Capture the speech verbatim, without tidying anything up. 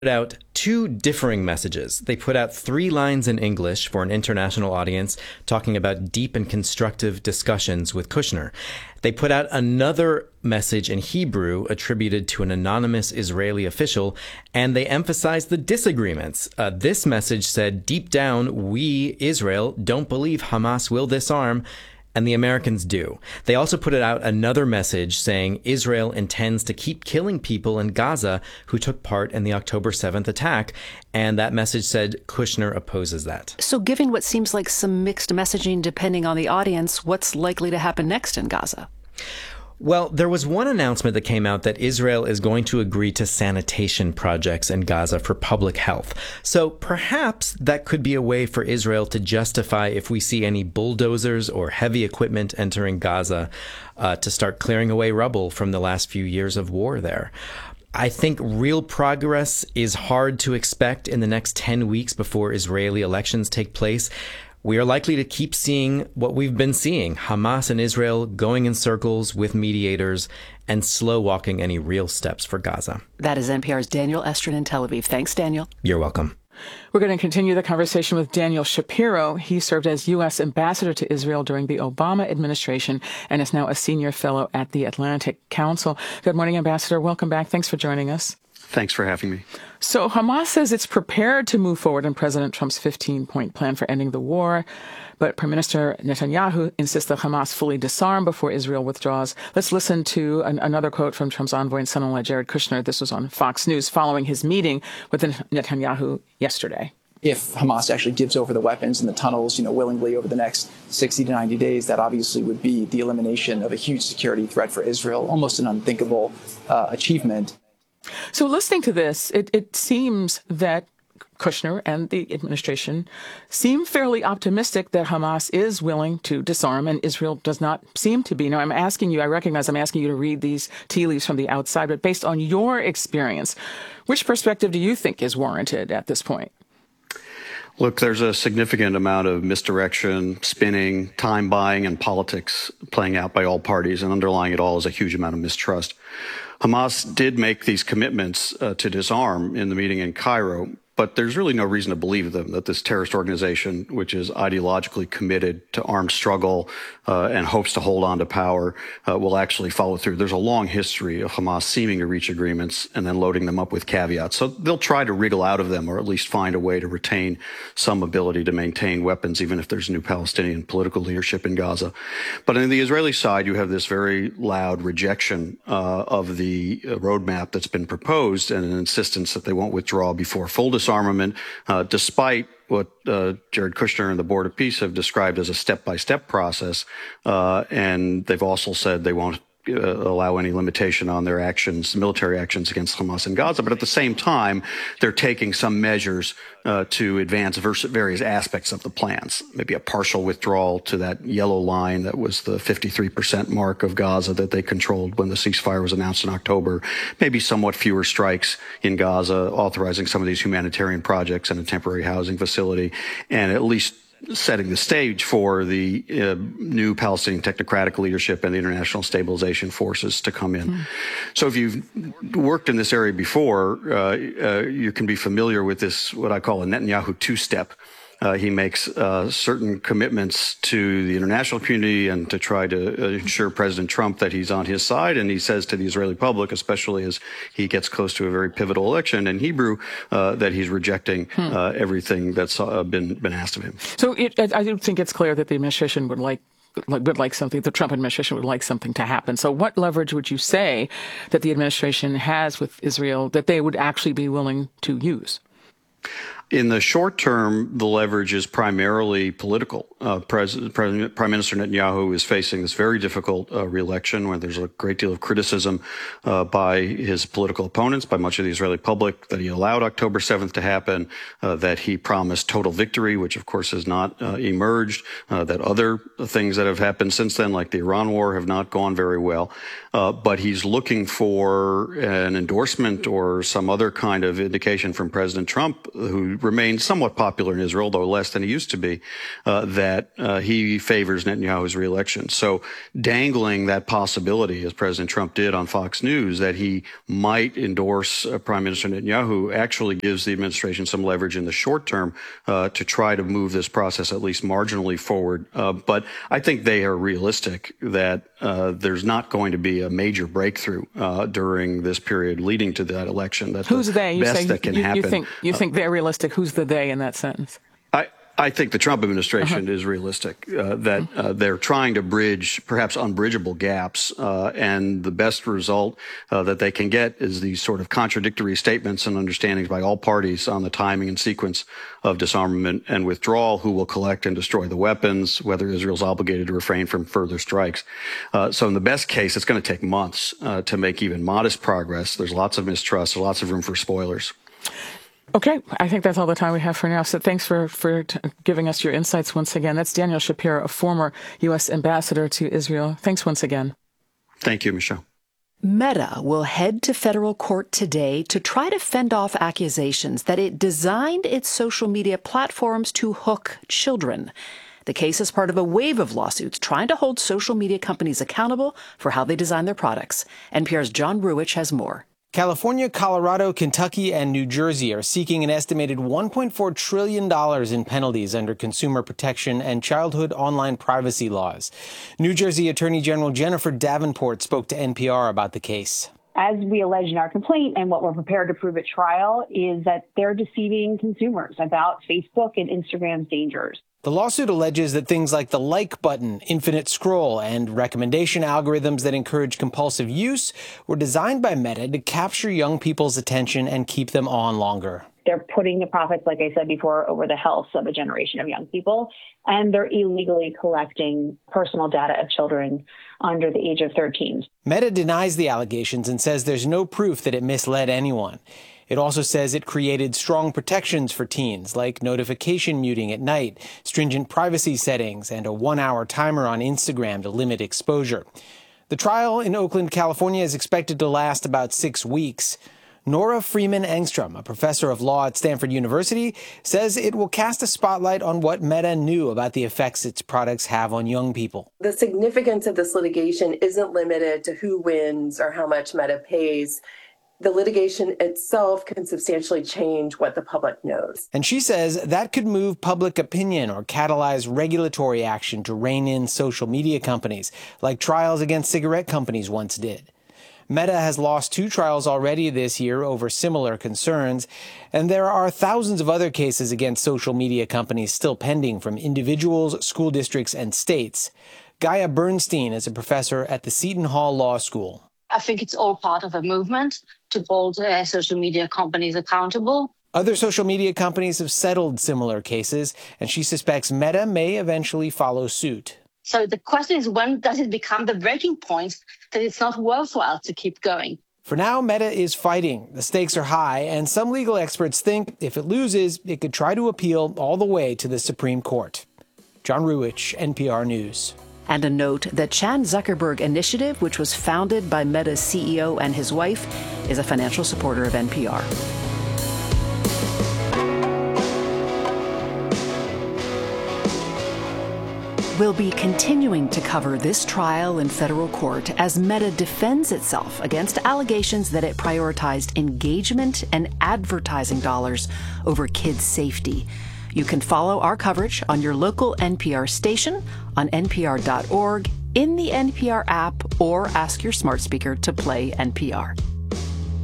put out two differing messages. They put out three lines in English for an international audience talking about deep and constructive discussions with Kushner. They put out another message in Hebrew attributed to an anonymous Israeli official, and they emphasized the disagreements. Uh, this message said, deep down, we, Israel, don't believe Hamas will disarm, and the Americans do. They also put out another message saying Israel intends to keep killing people in Gaza who took part in the October seventh attack. And that message said Kushner opposes that. So given what seems like some mixed messaging depending on the audience, what's likely to happen next in Gaza? Well, there was one announcement that came out that Israel is going to agree to sanitation projects in Gaza for public health. So perhaps that could be a way for Israel to justify if we see any bulldozers or heavy equipment entering Gaza uh, to start clearing away rubble from the last few years of war there. I think real progress is hard to expect in the next ten weeks before Israeli elections take place. We are likely to keep seeing what we've been seeing, Hamas and Israel going in circles with mediators and slow walking any real steps for Gaza. That is N P R's Daniel Estrin in Tel Aviv. Thanks, Daniel. You're welcome. We're going to continue the conversation with Daniel Shapiro. He served as U S ambassador to Israel during the Obama administration and is now a senior fellow at the Atlantic Council. Good morning, Ambassador. Welcome back. Thanks for joining us. Thanks for having me. So Hamas says it's prepared to move forward in President Trump's fifteen-point plan for ending the war, but Prime Minister Netanyahu insists that Hamas fully disarm before Israel withdraws. Let's listen to an, another quote from Trump's envoy and son-in-law, Jared Kushner. This was on Fox News following his meeting with Netanyahu yesterday. If Hamas actually gives over the weapons and the tunnels, you know, willingly over the next sixty to ninety days, that obviously would be the elimination of a huge security threat for Israel, almost an unthinkable uh, achievement. So listening to this, it, it seems that Kushner and the administration seem fairly optimistic that Hamas is willing to disarm and Israel does not seem to be. Now, I'm asking you, I recognize I'm asking you to read these tea leaves from the outside, but based on your experience, which perspective do you think is warranted at this point? Look, there's a significant amount of misdirection, spinning, time buying, and politics playing out by all parties, and underlying it all is a huge amount of mistrust. Hamas did make these commitments uh, to disarm in the meeting in Cairo, but there's really no reason to believe them, that this terrorist organization, which is ideologically committed to armed struggle uh, and hopes to hold on to power, uh, will actually follow through. There's a long history of Hamas seeming to reach agreements and then loading them up with caveats. So they'll try to wriggle out of them, or at least find a way to retain some ability to maintain weapons, even if there's new Palestinian political leadership in Gaza. But on the Israeli side, you have this very loud rejection uh, of the uh, roadmap that's been proposed and an insistence that they won't withdraw before full disarmament, uh, despite what uh, Jared Kushner and the Board of Peace have described as a step-by-step process. Uh, and they've also said they won't uh, allow any limitation on their actions, military actions against Hamas in Gaza. But at the same time, they're taking some measures uh, to advance various aspects of the plans, maybe a partial withdrawal to that yellow line that was the fifty-three percent mark of Gaza that they controlled when the ceasefire was announced in October, maybe somewhat fewer strikes in Gaza, authorizing some of these humanitarian projects and a temporary housing facility, and at least setting the stage for the uh, new Palestinian technocratic leadership and the international stabilization forces to come in. Mm. So if you've worked in this area before, uh, uh, you can be familiar with this, what I call a Netanyahu two-step. Uh, he makes uh, certain commitments to the international community and to try to uh, ensure President Trump that he's on his side. And he says to the Israeli public, especially as he gets close to a very pivotal election in Hebrew, uh, that he's rejecting hmm. uh, everything that's uh, been been asked of him. So it, I do think it's clear that the administration would like would like something, the Trump administration would like something to happen. So what leverage would you say that the administration has with Israel that they would actually be willing to use? In the short term, the leverage is primarily political. Uh, President, President, Prime Minister Netanyahu is facing this very difficult uh, re-election where there's a great deal of criticism uh, by his political opponents, by much of the Israeli public, that he allowed October seventh to happen, uh, that he promised total victory, which of course has not uh, emerged, uh, that other things that have happened since then, like the Iran war, have not gone very well. Uh, but he's looking for an endorsement or some other kind of indication from President Trump, who remains somewhat popular in Israel, though less than he used to be, uh, that uh, he favors Netanyahu's reelection. So dangling that possibility, as President Trump did on Fox News, that he might endorse uh, Prime Minister Netanyahu actually gives the administration some leverage in the short term uh, to try to move this process at least marginally forward. Uh, but I think they are realistic that uh, there's not going to be a major breakthrough uh, during this period leading to that election. That's Who's the they? You best say that can you, happen. You think, you think they're realistic. Who's the they in that sentence? I, I think the Trump administration Uh-huh. is realistic, uh, that uh, they're trying to bridge perhaps unbridgeable gaps. Uh, and the best result uh, that they can get is these sort of contradictory statements and understandings by all parties on the timing and sequence of disarmament and withdrawal, who will collect and destroy the weapons, whether Israel's obligated to refrain from further strikes. Uh, so in the best case, it's going to take months uh, to make even modest progress. There's lots of mistrust, there's lots of room for spoilers. Okay, I think that's all the time we have for now. So thanks for, for t- giving us your insights once again. That's Daniel Shapiro, a former U S ambassador to Israel. Thanks once again. Thank you, Michelle. Meta will head to federal court today to try to fend off accusations that it designed its social media platforms to hook children. The case is part of a wave of lawsuits trying to hold social media companies accountable for how they design their products. N P R's John Ruwitch has more. California, Colorado, Kentucky, and New Jersey are seeking an estimated one point four trillion dollars in penalties under consumer protection and childhood online privacy laws. New Jersey Attorney General Jennifer Davenport spoke to N P R about the case. As we allege in our complaint and what we're prepared to prove at trial is that they're deceiving consumers about Facebook and Instagram's dangers. The lawsuit alleges that things like the like button, infinite scroll, and recommendation algorithms that encourage compulsive use were designed by Meta to capture young people's attention and keep them on longer. They're putting the profits, like I said before, over the health of a generation of young people, and they're illegally collecting personal data of children under the age of thirteen. Meta denies the allegations and says there's no proof that it misled anyone. It also says it created strong protections for teens, like notification muting at night, stringent privacy settings, and a one-hour timer on Instagram to limit exposure. The trial in Oakland, California, is expected to last about six weeks. Nora Freeman Engstrom, a professor of law at Stanford University, says it will cast a spotlight on what Meta knew about the effects its products have on young people. The significance of this litigation isn't limited to who wins or how much Meta pays. The litigation itself can substantially change what the public knows. And she says that could move public opinion or catalyze regulatory action to rein in social media companies, like trials against cigarette companies once did. Meta has lost two trials already this year over similar concerns, and there are thousands of other cases against social media companies still pending from individuals, school districts, and states. Gaia Bernstein is a professor at the Seton Hall Law School. I think it's all part of a movement to hold uh, social media companies accountable. Other social media companies have settled similar cases, and she suspects Meta may eventually follow suit. So the question is, when does it become the breaking point that it's not worthwhile to keep going? For now, Meta is fighting. The stakes are high, and some legal experts think if it loses, it could try to appeal all the way to the Supreme Court. John Ruwitch, N P R News. And a note, the Chan Zuckerberg Initiative, which was founded by Meta's C E O and his wife, is a financial supporter of N P R. We'll be continuing to cover this trial in federal court as Meta defends itself against allegations that it prioritized engagement and advertising dollars over kids' safety. You can follow our coverage on your local N P R station, on N P R dot org, in the N P R app, or ask your smart speaker to play N P R.